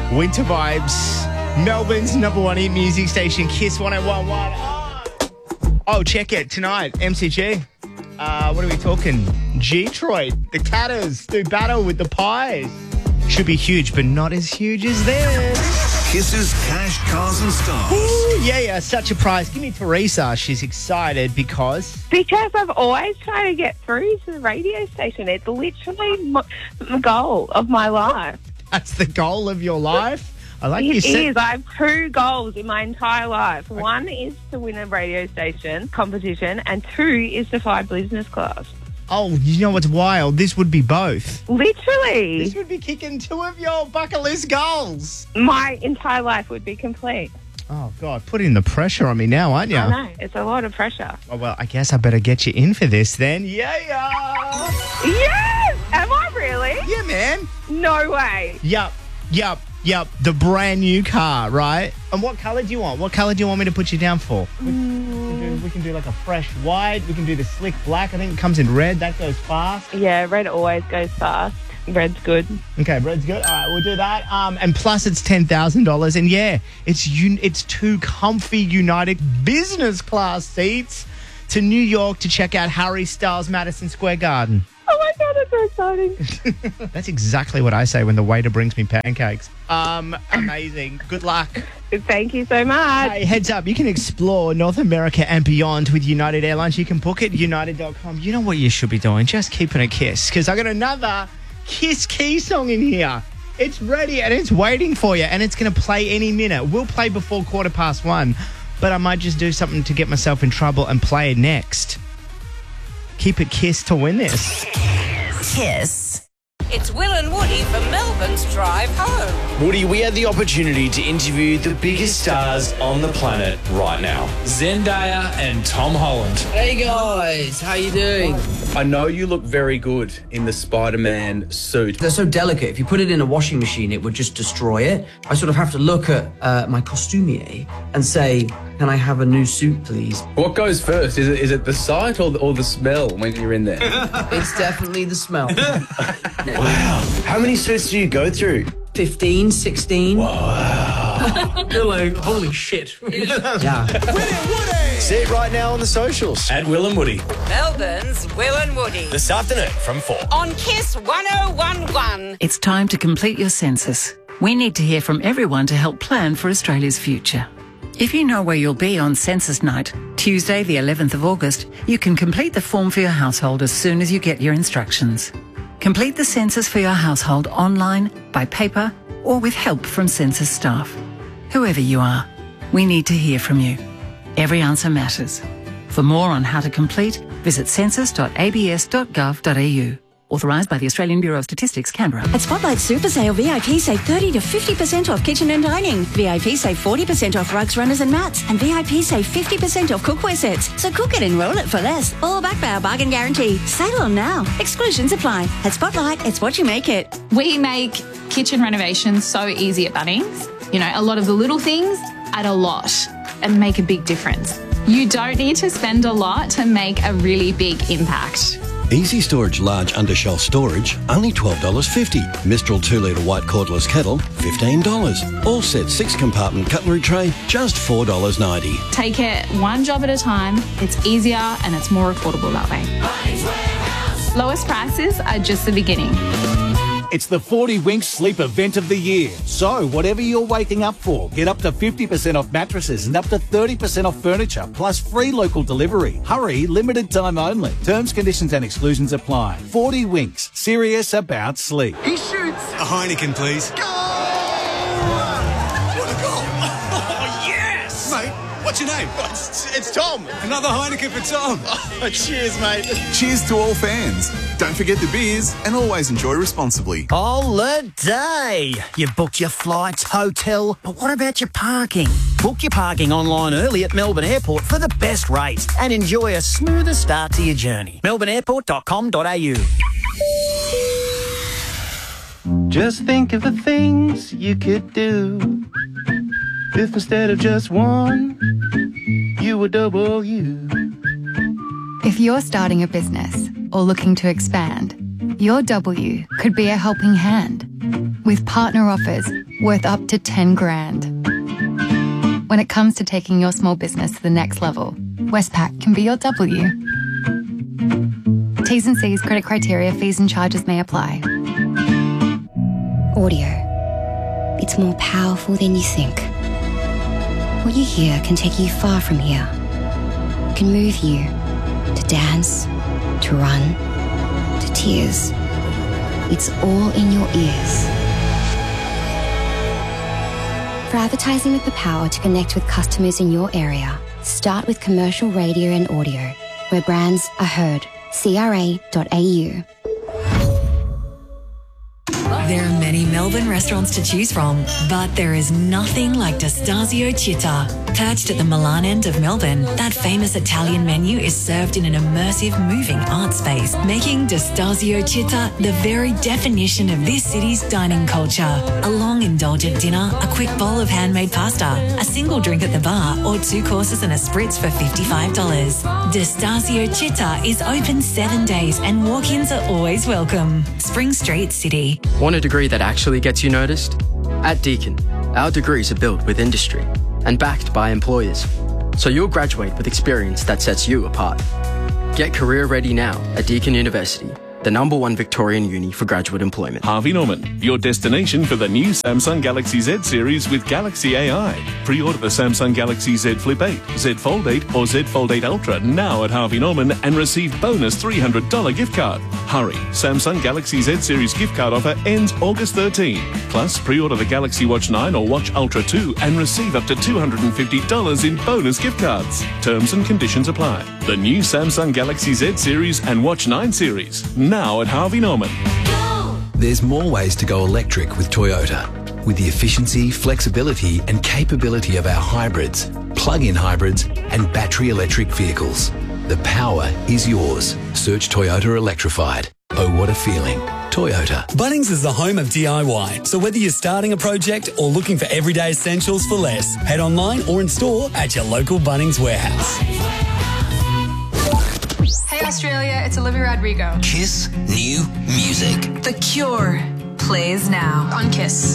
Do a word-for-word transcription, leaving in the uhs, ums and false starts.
Winter Vibes, Melbourne's number one hit music station, Kiss one oh one point one. Oh, oh, check it tonight, M C G. Uh, what are we talking? Detroit, the Catters do battle with the Pies. Should be huge, but not as huge as this. Kisses, cash, cars and stars. Ooh, yeah, yeah, such a prize. Give me Teresa. She's excited because... Because I've always tried to get through to the radio station. It's literally m- the goal of my life. That's the goal of your life? I like you It said... is. I have two goals in my entire life. One is to win a radio station competition, and two is to fly business class. Oh, you know what's wild? This would be both. Literally. This would be kicking two of your bucket list goals. My entire life would be complete. Oh, God, putting the pressure on me now, aren't you? I know. It's a lot of pressure. Oh, well, I guess I better get you in for this then. Yeah, yeah. Yes! Am I really? Yeah, man. No way. Yup, yup, yup. The brand new car, right? And what colour do you want? What colour do you want me to put you down for? We, Mm. we, can do, we can do like a fresh white. We can do the slick black. I think it comes in red. That goes fast. Yeah, red always goes fast. Red's good. Okay, red's good. All right, we'll do that. Um, and plus, it's ten thousand dollars. And yeah, it's un- it's two comfy United business class seats to New York to check out Harry Styles' Madison Square Garden. Oh my God, that's so exciting. That's exactly what I say when the waiter brings me pancakes. Um, amazing. Good luck. Thank you so much. Hey, heads up, you can explore North America and beyond with United Airlines. You can book it, united dot com. You know what you should be doing? Just keeping a kiss, because I got another Kiss Key song in here. It's ready and it's waiting for you, and it's going to play any minute. We'll play before quarter past one, but I might just do something to get myself in trouble and play it next. Keep it Kiss to win this. Kiss. It's Will and Woody for Melbourne's Drive Home. Woody, we had the opportunity to interview the biggest stars on the planet right now. Zendaya and Tom Holland. Hey guys, how you doing? I know you look very good in the Spider-Man suit. They're so delicate. If you put it in a washing machine, it would just destroy it. I sort of have to look at uh, my costumier and say, can I have a new suit, please? What goes first? Is it is it the sight or the, or the smell when you're in there? It's definitely the smell. Wow. How many suits do you go through? fifteen, sixteen. Wow. You're like, holy shit. Yeah. See it right now on the socials. At Will and Woody. Melbourne's Will and Woody. This afternoon from four. On Kiss one oh one point one. It's time to complete your census. We need to hear from everyone to help plan for Australia's future. If you know where you'll be on census night, Tuesday the eleventh of August, you can complete the form for your household as soon as you get your instructions. Complete the census for your household online, by paper, or with help from census staff. Whoever you are, we need to hear from you. Every answer matters. For more on how to complete, visit census dot a b s dot gov dot a u. Authorised by the Australian Bureau of Statistics, Canberra. At Spotlight Super Sale, V I P save thirty to fifty percent off kitchen and dining. V I P save forty percent off rugs, runners and mats. And V I P save fifty percent off cookware sets. So cook it and roll it for less. All backed by our bargain guarantee. Sale on now. Exclusions apply. At Spotlight, it's what you make it. We make kitchen renovations so easy at Bunnings. You know, a lot of the little things add a lot and make a big difference. You don't need to spend a lot to make a really big impact. Easy Storage Large Undershelf Storage, only twelve dollars fifty. Mistral two litre white cordless kettle, fifteen dollars. All set six compartment cutlery tray, just four dollars ninety. Take it one job at a time. It's easier and it's more affordable that way. Lowest prices are just the beginning. It's the forty Winks Sleep Event of the Year. So, whatever you're waking up for, get up to fifty percent off mattresses and up to thirty percent off furniture, plus free local delivery. Hurry, limited time only. Terms, conditions and exclusions apply. forty Winks, serious about sleep. He shoots. A Heineken, please. Goal! What a goal! Oh, yes! Mate, what's your name? It's, it's Tom. Another Heineken for Tom. Oh, cheers, mate. Cheers to all fans. Don't forget the beers and always enjoy responsibly. Holiday! You booked your flights, hotel, but what about your parking? Book your parking online early at Melbourne Airport for the best rates and enjoy a smoother start to your journey. melbourne airport dot com dot a u. Just think of the things you could do if instead of just one, you were double you. If you're starting a business or looking to expand, your W could be a helping hand. with partner offers worth up to ten grand. When it comes to taking your small business to the next level, Westpac can be your W. T's and C's, credit criteria, fees and charges may apply. Audio. It's more powerful than you think. What you hear can take you far from here. It can move you to dance, to run, to tears. It's all in your ears. For advertising with the power to connect with customers in your area, start with commercial radio and audio, where brands are heard. C R A dot A U. There are many Melbourne restaurants to choose from, but there is nothing like Destasio Città. Perched at the Milan end of Melbourne, that famous Italian menu is served in an immersive, moving art space, making Destasio Città the very definition of this city's dining culture. A long, indulgent dinner, a quick bowl of handmade pasta, a single drink at the bar, or two courses and a spritz for fifty-five dollars. Destasio Città is open seven days and walk-ins are always welcome. Spring Street, City. Want a degree that actually gets you noticed? At Deakin, our degrees are built with industry and backed by employers, so you'll graduate with experience that sets you apart. Get career ready now at Deakin University, the number one Victorian uni for graduate employment. Harvey Norman, your destination for the new Samsung Galaxy Z series with Galaxy A I. Pre-order the Samsung Galaxy Z Flip eight, Z Fold eight or Z Fold eight Ultra now at Harvey Norman and receive bonus three hundred dollars gift card. Hurry, Samsung Galaxy Z series gift card offer ends August thirteenth. Plus, pre-order the Galaxy Watch nine or Watch Ultra two and receive up to two hundred fifty dollars in bonus gift cards. Terms and conditions apply. The new Samsung Galaxy Z series and Watch nine series, now at Harvey Norman. There's more ways to go electric with Toyota. With the efficiency, flexibility and capability of our hybrids, plug-in hybrids and battery electric vehicles. The power is yours. Search Toyota Electrified. Oh, what a feeling. Toyota. Bunnings is the home of D I Y, so whether you're starting a project or looking for everyday essentials for less, head online or in store at your local Bunnings warehouse. Hey Australia, it's Olivia Rodrigo. Kiss new music. The Cure plays now on Kiss.